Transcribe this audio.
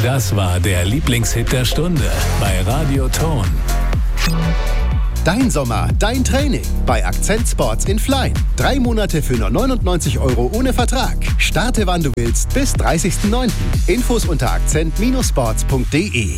Das war der Lieblingshit der Stunde bei Radio Ton. Dein Sommer, dein Training bei Akzent Sports in Flein. 3 Monate für nur 99 € ohne Vertrag. Starte wann du willst bis 30.09. Infos unter akzent-sports.de.